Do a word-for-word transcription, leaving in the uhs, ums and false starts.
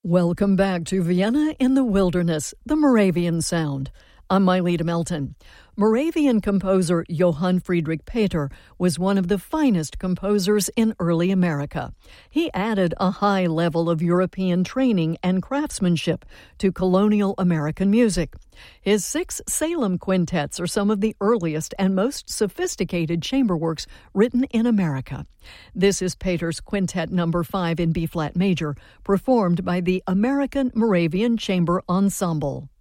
Welcome back to Vienna in the Wilderness, the Moravian Sound. I'm Myleta Melton. Moravian composer Johann Friedrich Peter was one of the finest composers in early America. He added a high level of European training and craftsmanship to colonial American music. His six Salem quintets are some of the earliest and most sophisticated chamber works written in America. This is Peter's Quintet Number five in B-flat major, performed by the American Moravian Chamber Ensemble.